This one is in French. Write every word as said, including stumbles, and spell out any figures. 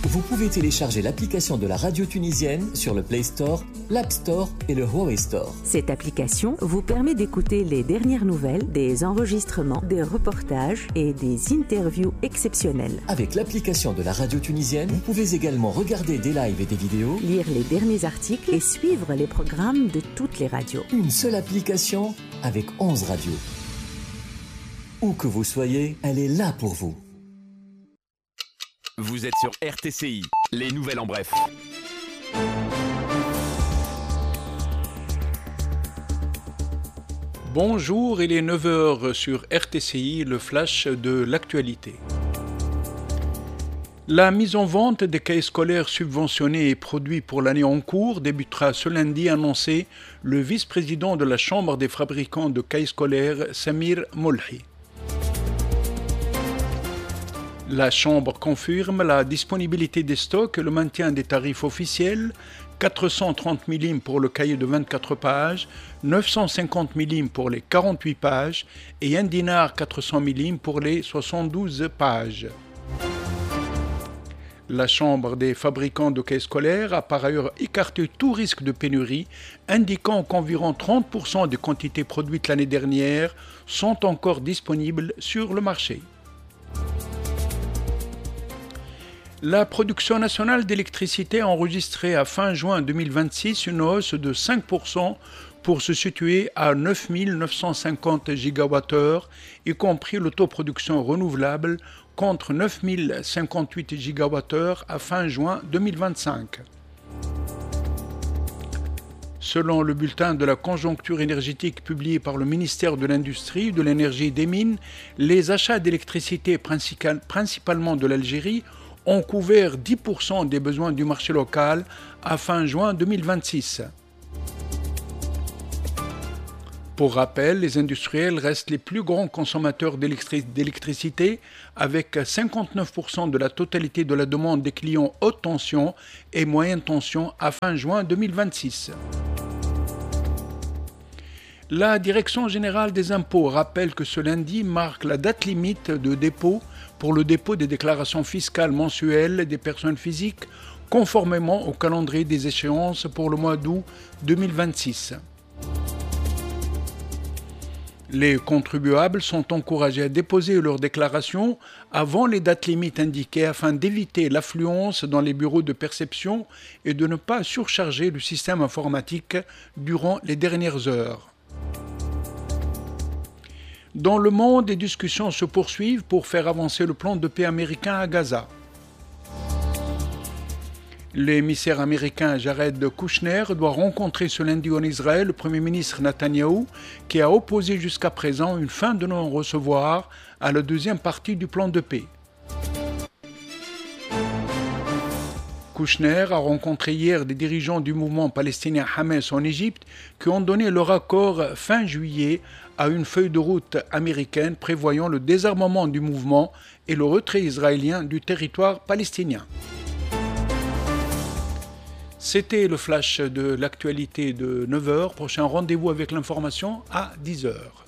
Vous pouvez télécharger l'application de la radio tunisienne sur le Play Store, l'App Store et le Huawei Store. Cette application vous permet d'écouter les dernières nouvelles, des enregistrements, des reportages et des interviews exceptionnelles. Avec l'application de la radio tunisienne, vous pouvez également regarder des lives et des vidéos, lire les derniers articles et suivre les programmes de toutes les radios. Une seule application avec onze radios. Où que vous soyez, elle est là pour vous. Vous êtes sur R T C I, les nouvelles en bref. Bonjour, il est neuf heures sur R T C I, le flash de l'actualité. La mise en vente des cahiers scolaires subventionnés et produits pour l'année en cours débutera ce lundi, annoncé le vice-président de la Chambre des fabricants de cahiers scolaires, Samir Moulhi. La Chambre confirme la disponibilité des stocks et le maintien des tarifs officiels, quatre cent trente millimètres pour le cahier de vingt-quatre pages, neuf cent cinquante millimètres pour les quarante-huit pages et un dinar quatre cents millimètres pour les soixante-douze pages. La Chambre des fabricants de cahiers scolaires a par ailleurs écarté tout risque de pénurie, indiquant qu'environ trente pour cent des quantités produites l'année dernière sont encore disponibles sur le marché. La production nationale d'électricité a enregistré à fin juin deux mille vingt-six une hausse de cinq pour cent pour se situer à neuf mille neuf cent cinquante gigawattheures, y compris l'autoproduction renouvelable, contre neuf mille cinquante-huit gigawattheures à fin juin deux mille vingt-cinq. Selon le bulletin de la conjoncture énergétique publié par le ministère de l'Industrie, de l'Énergie et des Mines, les achats d'électricité principalement de l'Algérie ont couvert dix pour cent des besoins du marché local à fin juin deux mille vingt-six. Pour rappel, les industriels restent les plus grands consommateurs d'électricité avec cinquante-neuf pour cent de la totalité de la demande des clients haute tension et moyenne tension à fin juin deux mille vingt-six. La Direction générale des impôts rappelle que ce lundi marque la date limite de dépôt pour le dépôt des déclarations fiscales mensuelles des personnes physiques conformément au calendrier des échéances pour le mois d'août deux mille vingt-six. Les contribuables sont encouragés à déposer leurs déclarations avant les dates limites indiquées afin d'éviter l'affluence dans les bureaux de perception et de ne pas surcharger le système informatique durant les dernières heures. Dans le monde, des discussions se poursuivent pour faire avancer le plan de paix américain à Gaza. L'émissaire américain Jared Kushner doit rencontrer ce lundi en Israël le Premier ministre Netanyahou, qui a opposé jusqu'à présent une fin de non-recevoir à la deuxième partie du plan de paix. Kushner a rencontré hier des dirigeants du mouvement palestinien Hamas en Égypte qui ont donné leur accord fin juillet à une feuille de route américaine prévoyant le désarmement du mouvement et le retrait israélien du territoire palestinien. C'était le flash de l'actualité de neuf heures. Prochain rendez-vous avec l'information à dix heures.